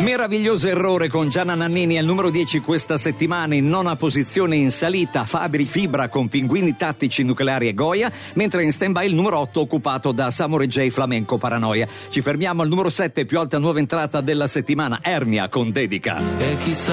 Meraviglioso errore con Gianna Nannini al numero 10 questa settimana, in nona posizione in salita Fabri Fibra con Pinguini Tattici Nucleari e Goya, mentre in stand-by il numero 8 occupato da Samurai J Flamenco Paranoia. Ci fermiamo al numero 7, più alta nuova entrata della settimana, Ernia con Dedica. E chissà